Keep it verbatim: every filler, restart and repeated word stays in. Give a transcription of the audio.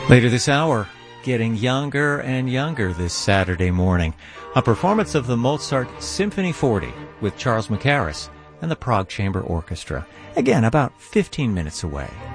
Later this hour, getting younger and younger this Saturday morning, a performance of the Mozart Symphony forty with Charles Mackerras and the Prague Chamber Orchestra. Again, about fifteen minutes away.